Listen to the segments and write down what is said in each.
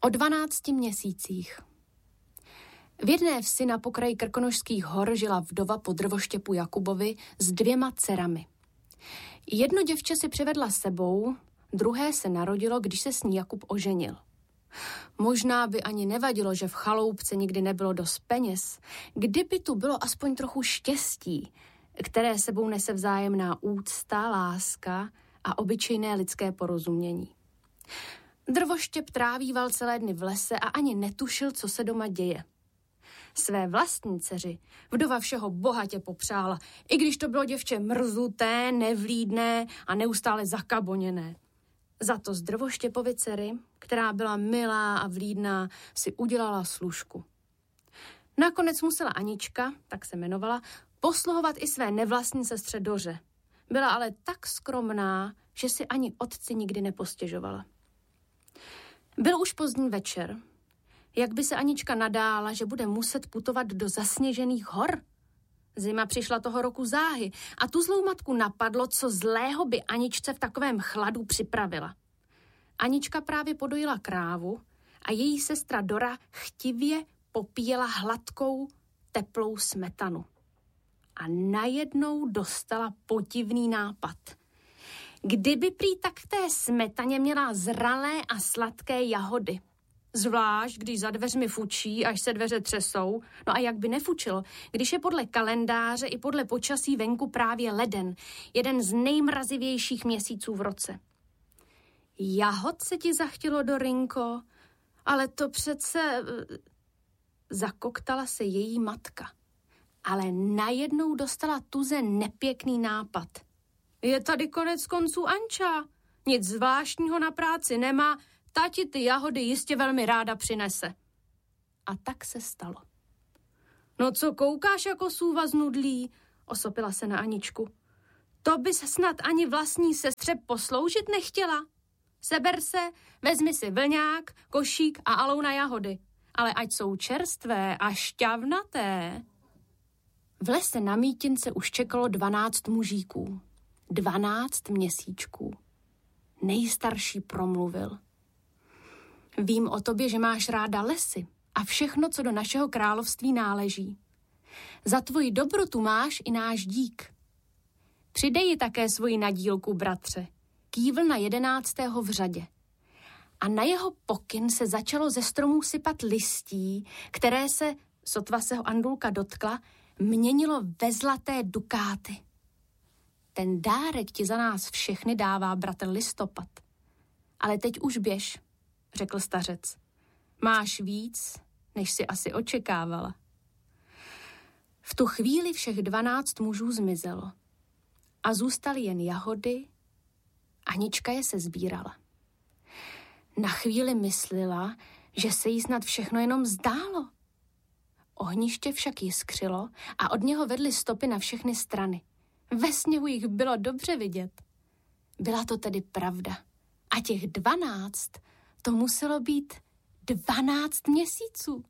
O 12 měsících. V jedné vsi na pokraji Krkonošských hor žila vdova po drvoštěpu Jakubovi s 2 dcerami. Jedno děvče si přivedla s sebou, druhé se narodilo, když se s ní Jakub oženil. Možná by ani nevadilo, že v chaloupce nikdy nebylo dost peněz, kdyby tu bylo aspoň trochu štěstí, které sebou nese vzájemná úcta, láska a obyčejné lidské porozumění. Drvoštěp trávíval celé dny v lese a ani netušil, co se doma děje. Své vlastní dceři vdova všeho bohatě popřála, i když to bylo děvče mrzuté, nevlídné a neustále zakaboněné. Za to z Drvoštěpovy dcery, která byla milá a vlídná, si udělala služku. Nakonec musela Anička, tak se jmenovala, posluhovat i své nevlastní sestře Doře. Byla ale tak skromná, že si ani otci nikdy nepostěžovala. Byl už pozdní večer. Jak by se Anička nadála, že bude muset putovat do zasněžených hor? Zima přišla toho roku záhy a tu zlou matku napadlo, co zlého by Aničce v takovém chladu připravila. Anička právě podojila krávu a její sestra Dora chtivě popíjela hladkou, teplou smetanu. A najednou dostala podivný nápad. Kdyby prý tak k té smetaně měla zralé a sladké jahody. Zvlášť, když za dveřmi fučí, až se dveře třesou. No a jak by nefučilo, když je podle kalendáře i podle počasí venku právě leden, jeden z nejmrazivějších měsíců v roce. Jahod se ti zachtělo, Dorinko, ale to přece... Zakoktala se její matka, ale najednou dostala tuze nepěkný nápad. Je tady konec konců Anča, nic zvláštního na práci nemá, tati ty jahody jistě velmi ráda přinese. A tak se stalo. No co koukáš jako sůva znudlý, osopila se na Aničku. To bys snad ani vlastní sestře posloužit nechtěla. Seber se, vezmi si vlňák, košík a alou na jahody. Ale ať jsou čerstvé a šťavnaté. V lese na mítince už čekalo 12 mužíků. 12 měsíčků. Nejstarší promluvil. Vím o tobě, že máš ráda lesy a všechno, co do našeho království náleží. Za tvoji dobrotu máš i náš dík. Přidej ji také svoji nadílku, bratře. Kývl na 11. v řadě. A na jeho pokyn se začalo ze stromů sypat listí, které se, sotva se ho Andulka dotkla, měnilo ve zlaté dukáty. Ten dárek ti za nás všechny dává bratr Listopad. Ale teď už běž, řekl stařec. Máš víc, než si asi očekávala. V tu chvíli všech 12 mužů zmizelo. A zůstaly jen jahody, Anička je sesbírala. Na chvíli myslela, že se jí snad všechno jenom zdálo. Ohniště však jiskřilo a od něho vedly stopy na všechny strany. Ve sněhu jich bylo dobře vidět. Byla to tedy pravda. A těch 12, to muselo být 12 měsíců.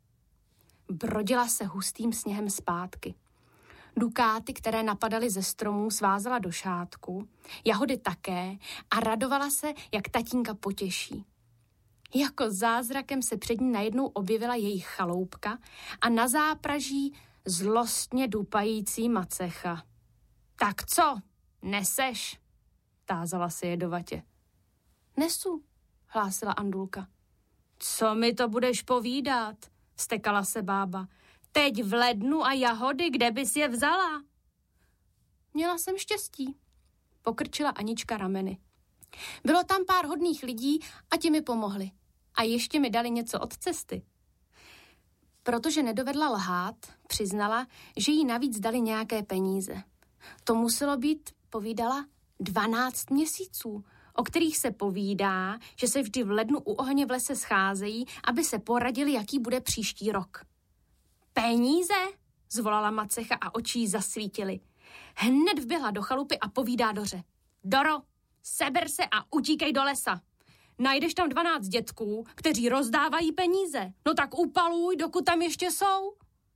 Brodila se hustým sněhem zpátky. Dukáty, které napadaly ze stromů, svázala do šátku, jahody také a radovala se, jak tatínka potěší. Jako zázrakem se před ní najednou objevila jejich chaloupka a na zápraží zlostně dupající macecha. Tak co, neseš? Tázala se jedovatě. Nesu, hlásila Andulka. Co mi to budeš povídat? Stekala se bába. Teď v lednu a jahody, kde bys je vzala? Měla jsem štěstí, pokrčila Anička rameny. Bylo tam pár hodných lidí a ti mi pomohli. A ještě mi dali něco od cesty. Protože nedovedla lhát, přiznala, že jí navíc dali nějaké peníze. To muselo být, povídala, 12 měsíců, o kterých se povídá, že se vždy v lednu u ohně v lese scházejí, aby se poradili, jaký bude příští rok. Peníze? Zvolala macecha a oči jí zasvítily. Hned vběhla do chalupy a povídá Doře. Doro, seber se a utíkej do lesa. Najdeš tam 12 dětků, kteří rozdávají peníze. No tak upaluj, dokud tam ještě jsou.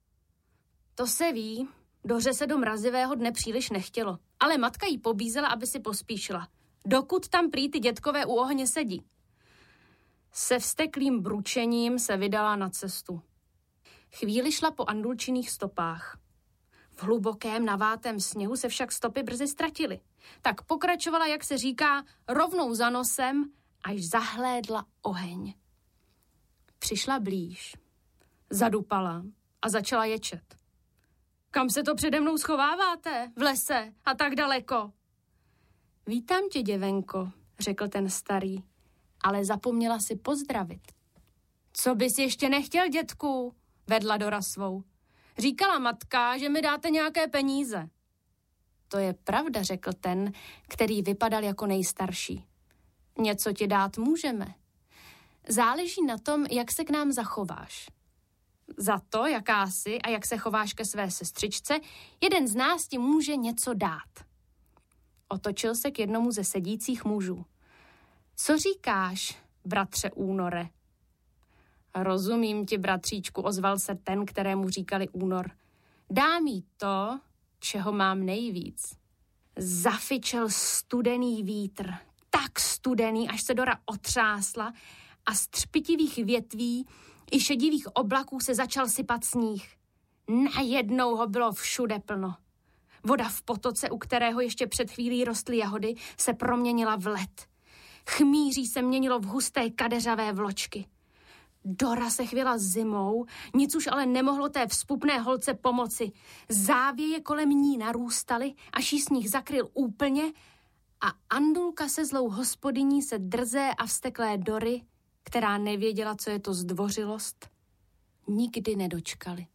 To se ví, Doře se do mrazivého dne příliš nechtělo, ale matka jí pobízela, aby si pospíšila. Dokud tam prý ty dětkové u ohně sedí. Se vzteklým bručením se vydala na cestu. Chvíli šla po Andulčiných stopách. V hlubokém navátém sněhu se však stopy brzy ztratily. Tak pokračovala, jak se říká, rovnou za nosem, až zahlédla oheň. Přišla blíž, zadupala a začala ječet. Kam se to přede mnou schováváte? V lese a tak daleko? Vítám tě, děvenko, řekl ten starý, ale zapomněla si pozdravit. Co bys ještě nechtěl, dětku? Vedla Dora svou. Říkala matka, že mi dáte nějaké peníze. To je pravda, řekl ten, který vypadal jako nejstarší. Něco ti dát můžeme. Záleží na tom, jak se k nám zachováš. Za to, jaká jsi a jak se chováš ke své sestřičce, jeden z nás ti může něco dát. Otočil se k jednomu ze sedících mužů. Co říkáš, bratře Únore? Rozumím ti, bratříčku, ozval se ten, kterému říkali Únor. Dám jí to, čeho mám nejvíc. Zafičel studený vítr, tak studený, až se Dora otřásla a z třpitivých větví i šedivých oblaků se začal sypat sníh. Najednou ho bylo všude plno. Voda v potoce, u kterého ještě před chvílí rostly jahody, se proměnila v led. Chmíří se měnilo v husté kadeřavé vločky. Dora se chvěla zimou, nic už ale nemohlo té vzpupné holce pomoci. Závěje kolem ní narůstaly, až jí sníh zakryl úplně a Andulka se zlou hospodyní se drzé a vzteklé Dory, která nevěděla, co je to zdvořilost, nikdy nedočkali.